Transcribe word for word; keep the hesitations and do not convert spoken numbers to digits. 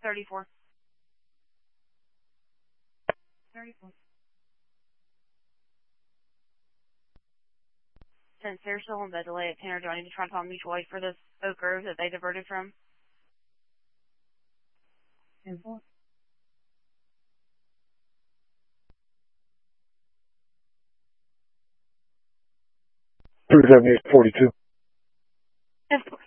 thirty-four. thirty-four. Since they're still on the delay at Tanner, do I need to try to call mutual aid for this Oak Grove that they diverted from? ten four. three seventy-eight forty-two. ten four.